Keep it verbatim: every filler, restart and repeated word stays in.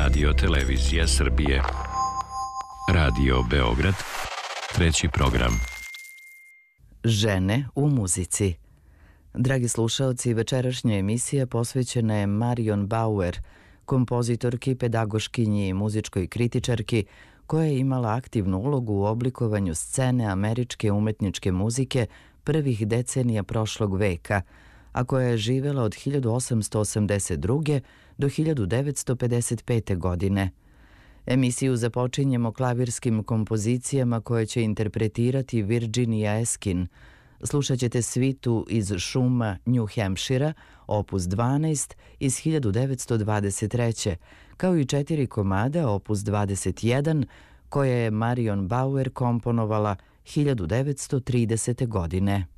Radio Televizija Srbije. Radio Beograd, treći program. Žene u muzici. Dragi slušaoci, večerašnja emisija posvećena je Marion Bauer, kompozitorki, pedagoškinji i muzičkoj kritičarki, koja je imala aktivnu ulogu u oblikovanju scene američke umetničke muzike prvih decenija prošlog veka, a koja je živela od hiljadu osamsto osamdeset druge. do hiljadu devetsto pedeset pete. godine. Emisiju započinjemo klavirskim kompozicijama koje će interpretirati Virginia Eskin. Slušat ćete svitu iz šuma New Hampshira, opus dvanaest iz hiljadu devetsto dvadeset treće. kao i četiri komada opus dvadeset jedan koje je Marion Bauer komponovala hiljadu devetsto tridesete. godine.